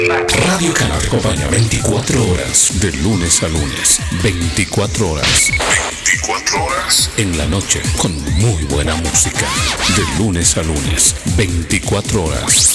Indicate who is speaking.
Speaker 1: Radio Canal te acompaña 24 horas, de lunes a lunes. 24 horas. 24 horas. En la noche, con muy buena música. De lunes a lunes. 24 horas.